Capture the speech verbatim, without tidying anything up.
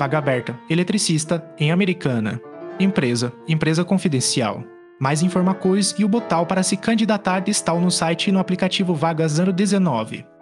Vaga aberta. Eletricista, em Americana. Empresa. Empresa confidencial. Mais informações e o botão para se candidatar estão no site e no aplicativo Vagas Ano dezenove.